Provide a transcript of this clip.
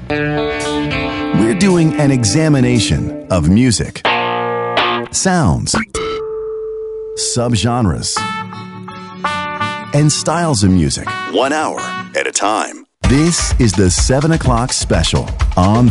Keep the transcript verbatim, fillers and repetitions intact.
We're doing an examination of music, sounds, subgenres, and styles of music, one hour at a time. This is the seven o'clock special on